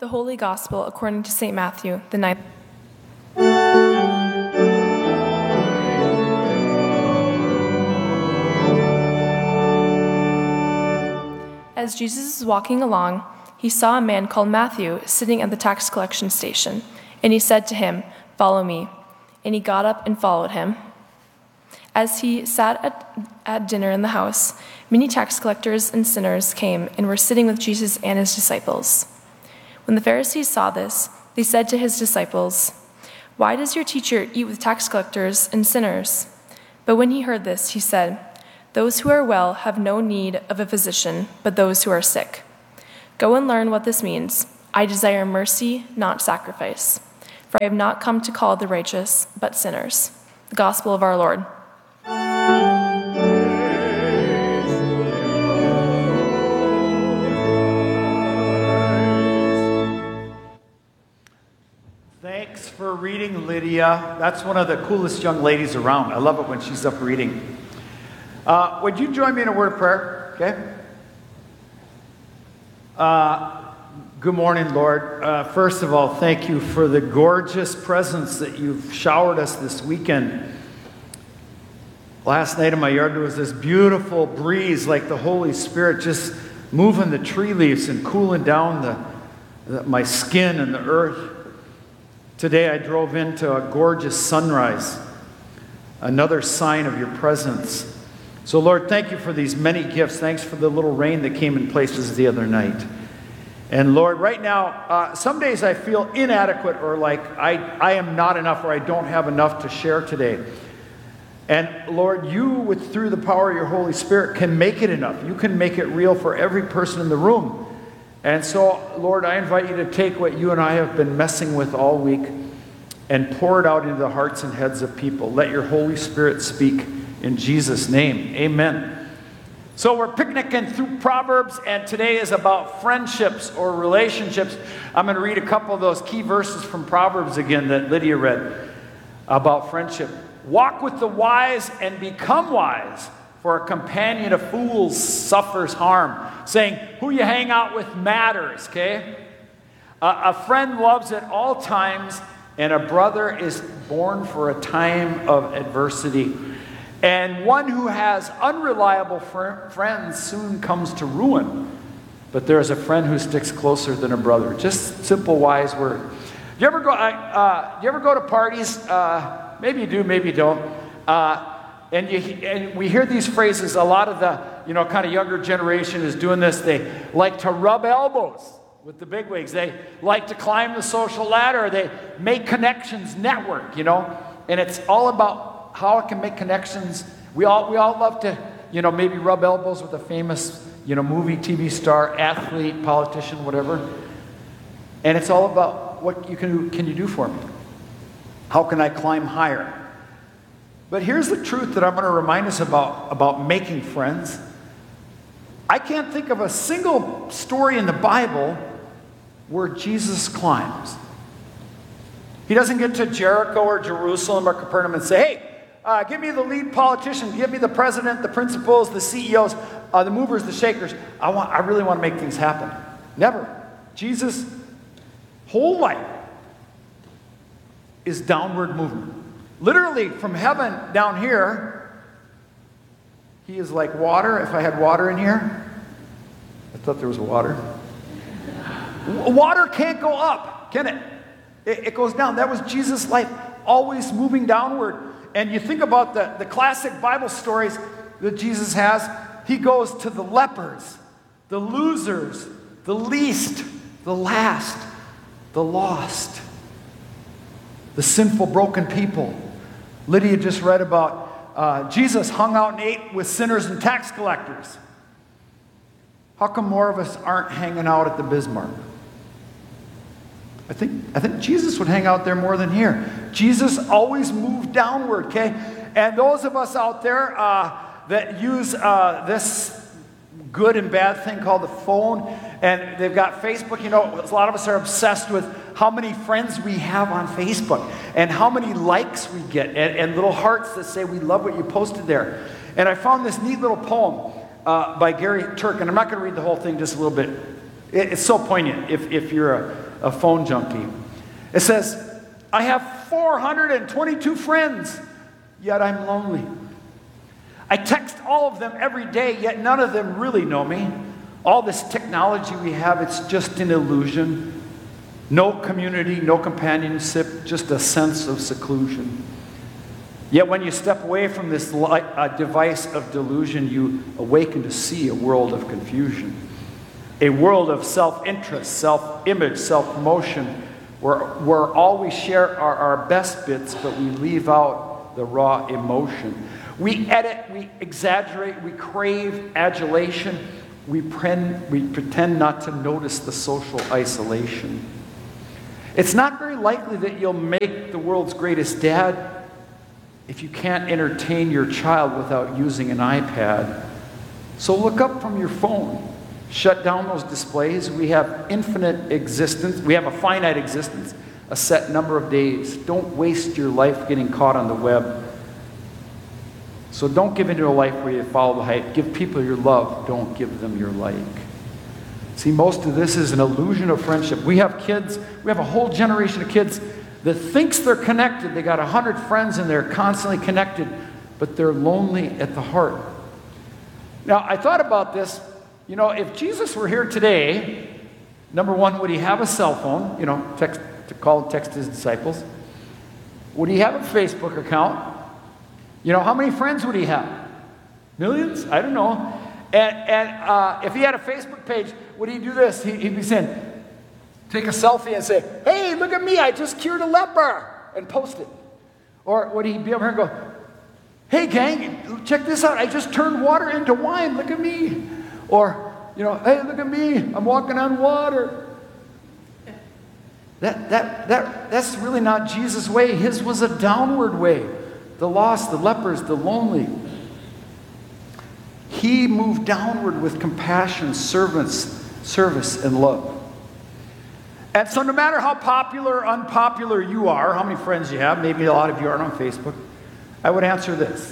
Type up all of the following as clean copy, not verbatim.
The Holy Gospel according to St. Matthew, the ninth. As Jesus was walking along, he saw a man called Matthew sitting at the tax collection station, and he said to him, "Follow me." And he got up and followed him. As he sat at dinner in the house, many tax collectors and sinners came and were sitting with Jesus and his disciples. When the Pharisees saw this, they said to his disciples, "Why does your teacher eat with tax collectors and sinners?" But when he heard this, he said, "Those who are well have no need of a physician, but those who are sick. Go and learn what this means. I desire mercy, not sacrifice. For I have not come to call the righteous, but sinners." The Gospel of our Lord. Thanks for reading, Lydia. That's one of the coolest young ladies around. I love it when she's up reading. Would you join me in a word of prayer? Okay? Good morning, Lord. First of all, thank you for the gorgeous presents that you've showered us this weekend. Last night in my yard, there was this beautiful breeze, like the Holy Spirit just moving the tree leaves and cooling down my skin and the earth. Today, I drove into a gorgeous sunrise, another sign of your presence. So, Lord, thank you for these many gifts. Thanks for the little rain that came in places the other night. And, Lord, right now, some days I feel inadequate or like I am not enough or I don't have enough to share today. And, Lord, you, through the power of your Holy Spirit, can make it enough. You can make it real for every person in the room. And so, Lord, I invite you to take what you and I have been messing with all week and pour it out into the hearts and heads of people. Let your Holy Spirit speak in Jesus' name. Amen. So we're picnicking through Proverbs, and today is about friendships or relationships. I'm going to read a couple of those key verses from Proverbs again that Lydia read about friendship. "Walk with the wise and become wise, for a companion of fools suffers harm." Saying, who you hang out with matters, okay? A friend loves at all times, and a brother is born for a time of adversity. And one who has unreliable friends soon comes to ruin. But there is a friend who sticks closer than a brother. Just simple, wise word. You ever go to parties? Maybe you do, maybe you don't. And we hear these phrases. A lot of the kind of younger generation is doing this. They like to rub elbows with the bigwigs. They like to climb the social ladder. They make connections, network. And it's all about how it can make connections. We all love to maybe rub elbows with a famous movie, TV star, athlete, politician, whatever. And it's all about what can you do for me? How can I climb higher? But here's the truth that I'm going to remind us about making friends. I can't think of a single story in the Bible where Jesus climbs. He doesn't get to Jericho or Jerusalem or Capernaum and say, "Hey, give me the lead politician, give me the president, the principals, the CEOs, the movers, the shakers. I really want to make things happen." Never. Jesus' whole life is downward movement. Literally, from heaven down here, he is like water. If I had water in here, I thought there was water. Water can't go up, can it? It goes down. That was Jesus' life, always moving downward. And you think about the classic Bible stories that Jesus has. He goes to the lepers, the losers, the least, the last, the lost, the sinful, broken people. Lydia just read about Jesus hung out and ate with sinners and tax collectors. How come more of us aren't hanging out at the Bismarck? I think Jesus would hang out there more than here. Jesus always moved downward, okay? And those of us out there that use this good and bad thing called the phone, and they've got Facebook, a lot of us are obsessed with how many friends we have on Facebook and how many likes we get and little hearts that say we love what you posted there. And I found this neat little poem by Gary Turk, and I'm not going to read the whole thing, just a little bit. It's so poignant if you're a phone junkie. It says, I have 422 friends, yet I'm lonely. I text all of them every day, yet none of them really know me. All this technology we have, it's just an illusion. No community, no companionship, just a sense of seclusion. Yet when you step away from this device of delusion, you awaken to see a world of confusion. A world of self-interest, self-image, self-promotion, where all we share are our best bits, but we leave out the raw emotion. We edit, we exaggerate, we crave adulation. We pretend not to notice the social isolation. It's not very likely that you'll make the world's greatest dad if you can't entertain your child without using an iPad. So look up from your phone. Shut down those displays. We have infinite existence. We have a finite existence, a set number of days. Don't waste your life getting caught on the web. So don't give into a life where you follow the hype. Give people your love. Don't give them your like. See, most of this is an illusion of friendship. We have kids. We have a whole generation of kids that thinks they're connected. They got 100 friends and they're constantly connected, but they're lonely at the heart. Now, I thought about this. You know, if Jesus were here today, number one, would he have a cell phone? You know, to call and text his disciples. Would he have a Facebook account? You know, how many friends would he have? Millions? I don't know. And if he had a Facebook page, would he do this? He'd be saying, take a selfie and say, hey, look at me, I just cured a leper, and post it. Or would he be over here and go, hey, gang, check this out, I just turned water into wine, look at me. Or, you know, hey, look at me, I'm walking on water. That's really not Jesus' way. His was a downward way. The lost, the lepers, the lonely. He moved downward with compassion, service, and love. And so no matter how popular or unpopular you are, how many friends you have, maybe a lot of you aren't on Facebook, I would answer this.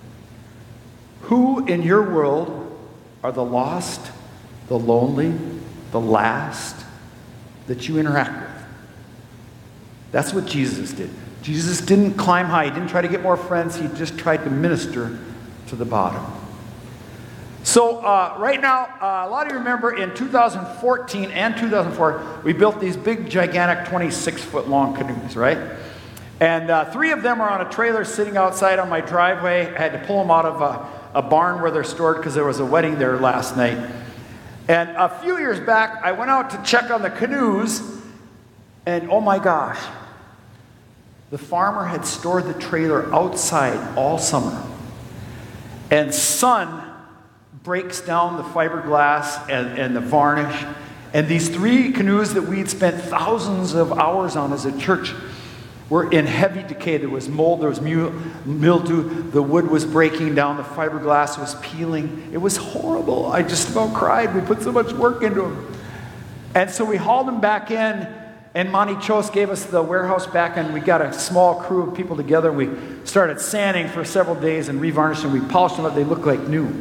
Who in your world are the lost, the lonely, the last that you interact with? That's what Jesus did. Jesus didn't climb high. He didn't try to get more friends. He just tried to minister to the bottom. So right now, a lot of you remember in 2014 and 2004, we built these big, gigantic 26-foot long canoes, right? And 3 of them are on a trailer sitting outside on my driveway. I had to pull them out of a barn where they're stored because there was a wedding there last night. And a few years back, I went out to check on the canoes, and oh my gosh, the farmer had stored the trailer outside all summer. And sun breaks down the fiberglass and the varnish. And these 3 canoes that we'd spent thousands of hours on as a church were in heavy decay. There was mold, there was mildew, the wood was breaking down, the fiberglass was peeling. It was horrible. I just about cried. We put so much work into them. And so we hauled them back in. And Monty Chose gave us the warehouse back, and we got a small crew of people together. And we started sanding for several days and revarnishing. We polished them up. They looked like new.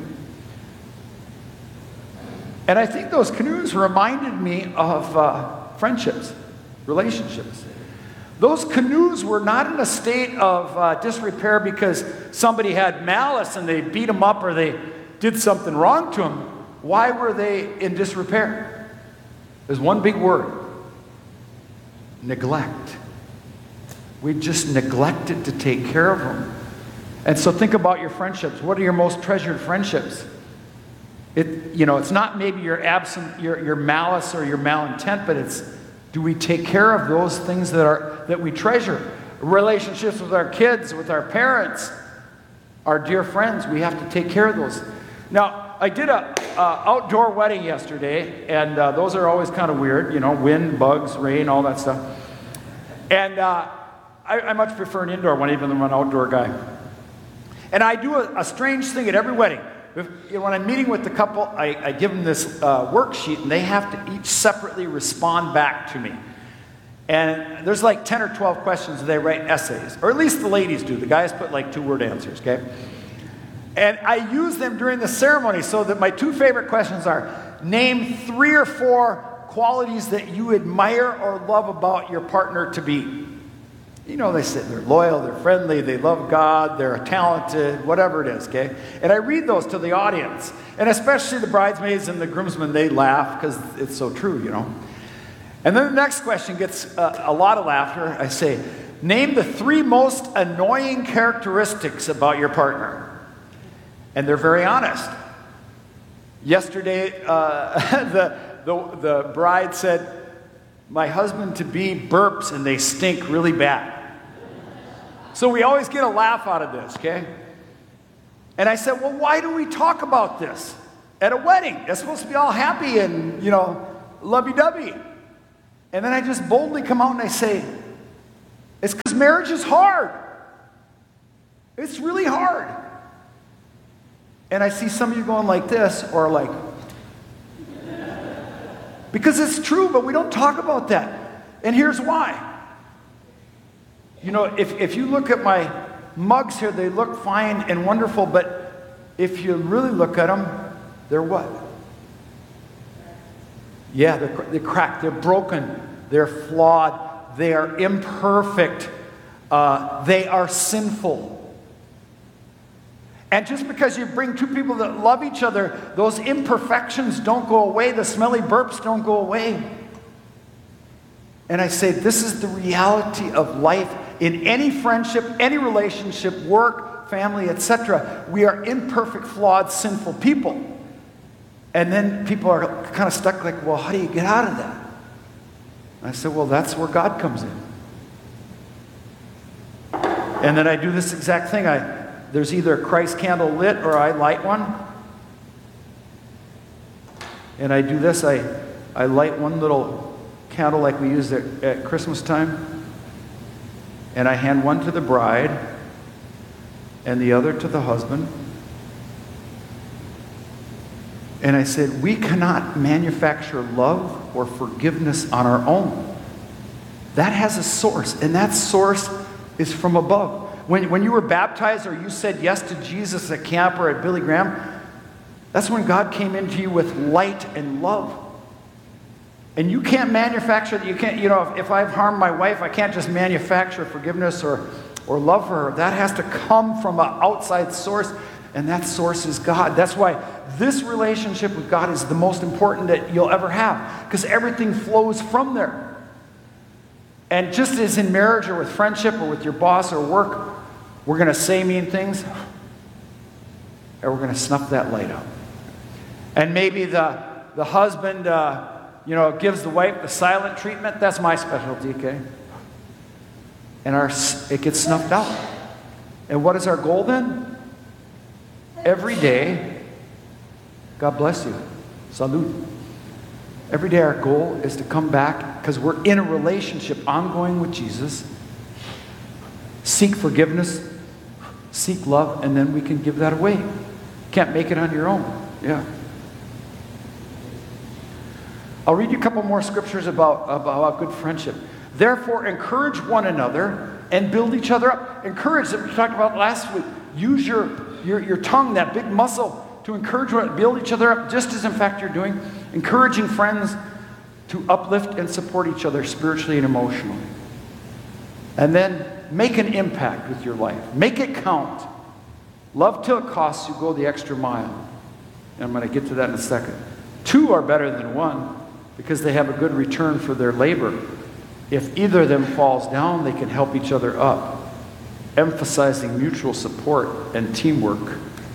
And I think those canoes reminded me of friendships, relationships. Those canoes were not in a state of disrepair because somebody had malice and they beat them up or they did something wrong to them. Why were they in disrepair? There's one big word. Neglect. We just neglected to take care of them. And so think about your friendships. What are your most treasured friendships? It's not maybe your malice or your malintent, but it's, do we take care of those things that we treasure? Relationships with our kids, with our parents, our dear friends. We have to take care of those. Now, I did a outdoor wedding yesterday, and those are always kind of weird, wind, bugs, rain, all that stuff. And I much prefer an indoor one, even though I'm an outdoor guy. And I do a strange thing at every wedding. When I'm meeting with the couple, I give them this worksheet, and they have to each separately respond back to me. And there's like 10 or 12 questions, and they write essays. Or at least the ladies do. The guys put like 2-word answers, okay? And I use them during the ceremony so that my 2 favorite questions are, name 3 or 4 qualities that you admire or love about your partner to be? You know, they say they're loyal, they're friendly, they love God, they're talented, whatever it is, okay? And I read those to the audience. And especially the bridesmaids and the groomsmen, they laugh because it's so true, you know. And then the next question gets a lot of laughter. I say, name the 3 most annoying characteristics about your partner. And they're very honest. Yesterday, the bride said, my husband-to-be burps and they stink really bad. So we always get a laugh out of this, okay? And I said, well, why do we talk about this at a wedding? It's supposed to be all happy and, you know, lovey-dovey. And then I just boldly come out and I say, it's because marriage is hard. It's really hard. And I see some of you going like this or like, because it's true, but we don't talk about that. And here's why. You know, if you look at my mugs here, they look fine and wonderful, but if you really look at them, they're what? Yeah, they're cracked, they're broken, they're flawed, they are imperfect, they are sinful. And just because you bring 2 people that love each other, those imperfections don't go away, the smelly burps don't go away. And I say, this is the reality of life in any friendship, any relationship, work, family, etc. We are imperfect, flawed, sinful people. And then people are kind of stuck like, well, how do you get out of that? And I said, well, that's where God comes in. And then I do this exact thing. There's either a Christ candle lit or I light one. And I do this. I light one little candle like we use at Christmas time. And I hand one to the bride and the other to the husband. And I said, we cannot manufacture love or forgiveness on our own. That has a source, and that source is from above. When you were baptized or you said yes to Jesus at camp or at Billy Graham, that's when God came into you with light and love. And you can't manufacture that. You can't, you know, if I've harmed my wife, I can't just manufacture forgiveness or love for her. That has to come from an outside source, and that source is God. That's why this relationship with God is the most important that you'll ever have, because everything flows from there. And just as in marriage or with friendship or with your boss or work, we're going to say mean things, and we're going to snuff that light out. And maybe the husband, gives the wife the silent treatment. That's my specialty, okay? And it gets snuffed out. And what is our goal then? Every day, God bless you. Salud. Every day our goal is to come back, because we're in a relationship ongoing with Jesus. Seek forgiveness, seek love, and then we can give that away. Can't make it on your own. Yeah. I'll read you a couple more scriptures about a good friendship. Therefore, encourage one another and build each other up. Encourage, that we talked about last week. Use your tongue, that big muscle, to encourage one, build each other up, just as in fact you're doing. Encouraging friends to uplift and support each other spiritually and emotionally. And then make an impact with your life. Make it count. Love till it costs you, go the extra mile. And I'm going to get to that in a second. 2 are better than 1 because they have a good return for their labor. If either of them falls down, they can help each other up, emphasizing mutual support and teamwork.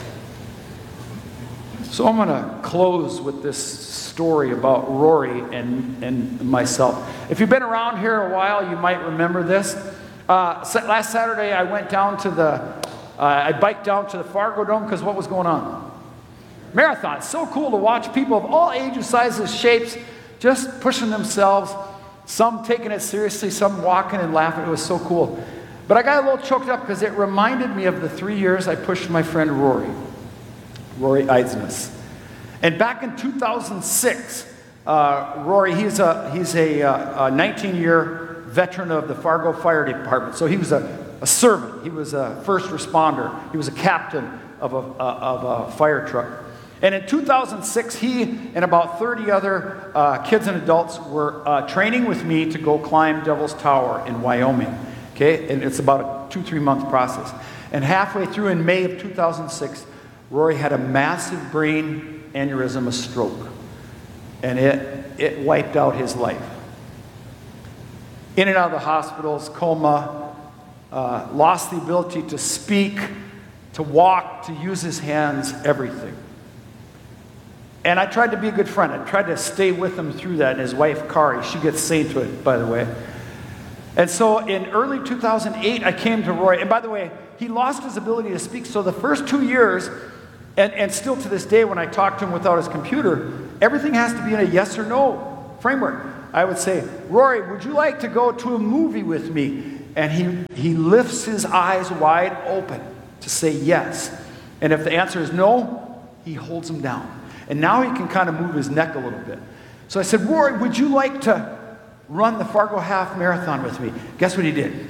So I'm going to close with this story about Rory and myself. If you've been around here a while, you might remember this. Last Saturday, I went down to I biked down to the Fargo Dome because what was going on? Marathon. It's so cool to watch people of all ages, sizes, shapes, just pushing themselves. Some taking it seriously, some walking and laughing. It was so cool. But I got a little choked up because it reminded me of the 3 years I pushed my friend Rory Eidsness. And back in 2006, Rory, he's a 19-year veteran of the Fargo Fire Department. So he was a servant. He was a first responder. He was a captain of a fire truck. And in 2006, he and about 30 other kids and adults were training with me to go climb Devil's Tower in Wyoming. Okay, and it's about a 2-3 month process. And halfway through in May of 2006, Rory had a massive brain aneurysm, a stroke. And it wiped out his life. In and out of the hospitals, coma, lost the ability to speak, to walk, to use his hands, everything. And I tried to be a good friend. I tried to stay with him through that. And his wife, Kari, she gets saved to it, by the way. And so in early 2008, I came to Rory. And by the way, he lost his ability to speak. So the first 2 years, and still to this day when I talk to him without his computer, everything has to be in a yes or no framework. I would say, Rory, would you like to go to a movie with me? And he lifts his eyes wide open to say yes. And if the answer is no, he holds them down. And now he can kind of move his neck a little bit. So I said, Rory, would you like to run the Fargo Half Marathon with me? Guess what he did?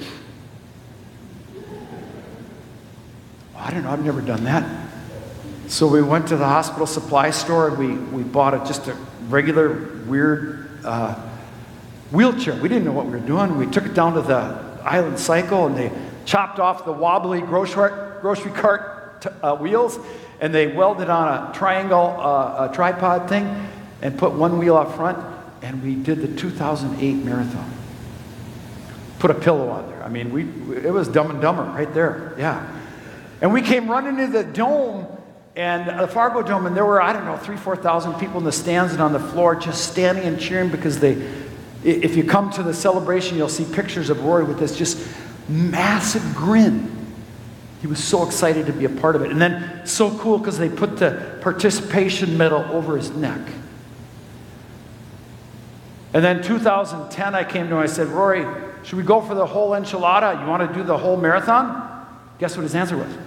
Well, I don't know, I've never done that. So we went to the hospital supply store and we bought just a regular, weird wheelchair. We didn't know what we were doing. We took it down to the Island Cycle and they chopped off the wobbly grocery cart wheels and they welded on a triangle tripod thing and put one wheel up front, and we did the 2008 marathon. Put a pillow on there. I mean, it was Dumb and Dumber right there, yeah. And we came running into the dome, and the Fargo Dome, and there were, 3,000-4,000 people in the stands and on the floor just standing and cheering because if you come to the celebration, you'll see pictures of Rory with this just massive grin. He was so excited to be a part of it. And then so cool because they put the participation medal over his neck. And then 2010, I came to him and I said, Rory, should we go for the whole enchilada? You want to do the whole marathon? Guess what his answer was?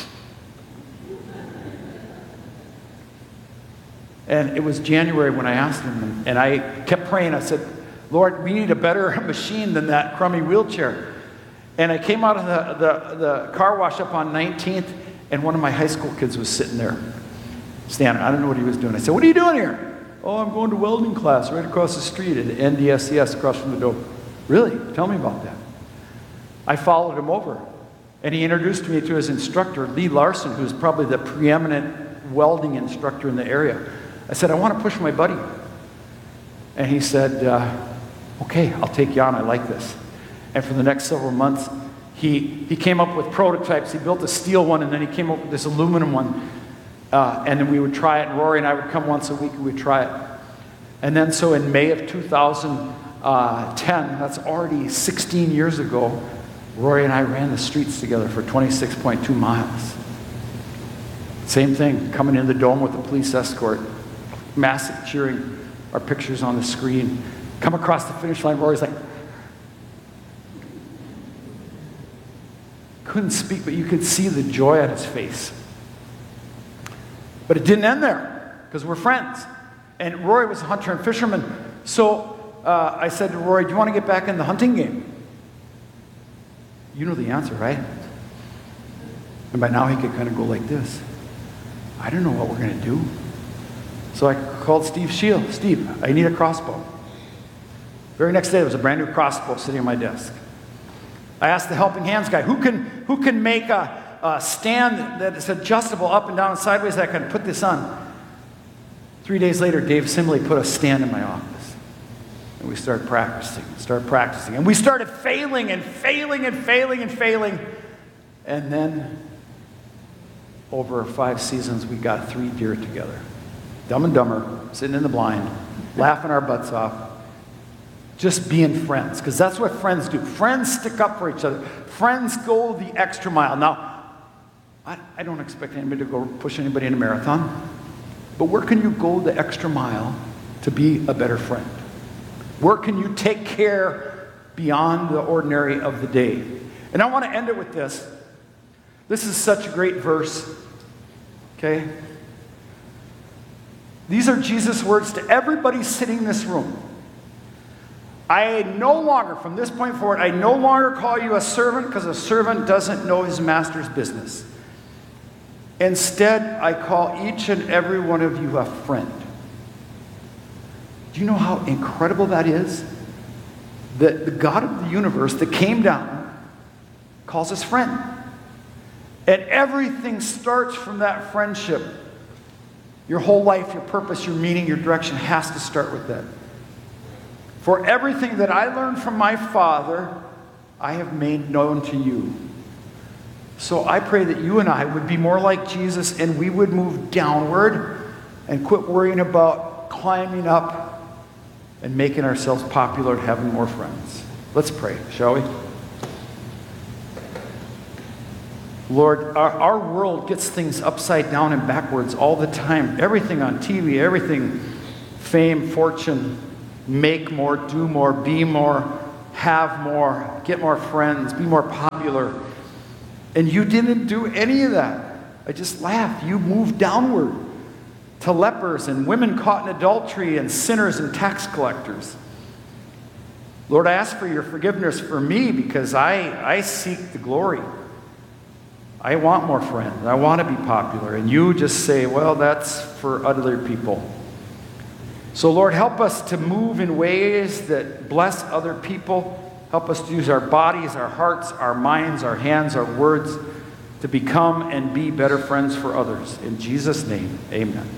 And it was January when I asked him, and I kept praying. I said, Lord, we need a better machine than that crummy wheelchair. And I came out of the car wash up on 19th, and one of my high school kids was sitting there, standing. I don't know what he was doing. I said, what are you doing here? Oh, I'm going to welding class right across the street at NDSCS across from the dome. Really? Tell me about that. I followed him over, and he introduced me to his instructor, Lee Larson, who's probably the preeminent welding instructor in the area. I said, I want to push my buddy. And he said, okay, I'll take you on. I like this. And for the next several months, he came up with prototypes. He built a steel one, and then he came up with this aluminum one. And then we would try it, and Rory and I would come once a week and we'd try it. And then so in May of 2010, that's already 16 years ago, Rory and I ran the streets together for 26.2 miles. Same thing, coming in the dome with a police escort, massive cheering, our pictures on the screen. Come across the finish line, Rory's like, couldn't speak, but you could see the joy on his face. But it didn't end there, because we're friends. And Rory was a hunter and fisherman. So I said to Rory, do you want to get back in the hunting game? You know the answer, right? And by now he could kind of go like this. I don't know what we're going to do. So I called Steve Shield. Steve, I need a crossbow. Very next day, there was a brand new crossbow sitting on my desk. I asked the Helping Hands guy, who can make a stand that is adjustable up and down and sideways that I can put this on? 3 days later, Dave Simley put a stand in my office. And we started practicing. And we started failing. And then, over 5 seasons, we got 3 deer together. Dumb and Dumber, sitting in the blind, laughing our butts off. Just being friends, because that's what friends do. Friends stick up for each other. Friends go the extra mile. Now, I don't expect anybody to go push anybody in a marathon, but where can you go the extra mile to be a better friend? Where can you take care beyond the ordinary of the day? And I want to end it with this. This is such a great verse, okay? These are Jesus' words to everybody sitting in this room. I no longer, from this point forward, I no longer call you a servant because a servant doesn't know his master's business. Instead, I call each and every one of you a friend. Do you know how incredible that is? That the God of the universe that came down calls us friend. And everything starts from that friendship. Your whole life, your purpose, your meaning, your direction has to start with that. For everything that I learned from my Father, I have made known to you. So I pray that you and I would be more like Jesus and we would move downward and quit worrying about climbing up and making ourselves popular and having more friends. Let's pray, shall we? Lord, our world gets things upside down and backwards all the time. Everything on TV, everything, fame, fortune, make more, do more, be more, have more, get more friends, be more popular. And you didn't do any of that. I just laughed. You moved downward to lepers and women caught in adultery and sinners and tax collectors. Lord, I ask for your forgiveness for me because I seek the glory. I want more friends. I want to be popular. And you just say, well, that's for other people. So, Lord, help us to move in ways that bless other people. Help us to use our bodies, our hearts, our minds, our hands, our words to become and be better friends for others. In Jesus' name, amen.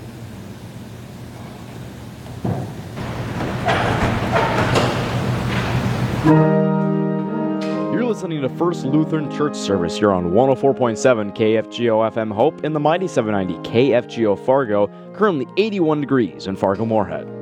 You're listening to First Lutheran Church Service. You're on 104.7 KFGO FM Hope and the mighty 790 KFGO Fargo, currently 81 degrees in Fargo-Moorhead.